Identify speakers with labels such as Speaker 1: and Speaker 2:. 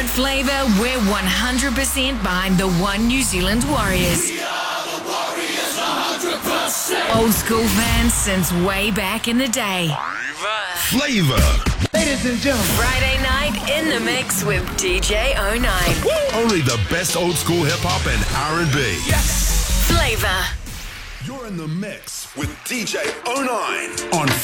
Speaker 1: At Flavour, we're 100% behind the One New Zealand Warriors.
Speaker 2: We are the Warriors, 100%.
Speaker 1: Old school fans since way back in the day.
Speaker 3: Flavor.
Speaker 4: Ladies and gentlemen.
Speaker 1: Friday night in the mix with DJ 09.
Speaker 3: Only the best old school hip hop and R&B.
Speaker 2: Yes.
Speaker 1: Flavour.
Speaker 3: You're in the mix with DJ 09 on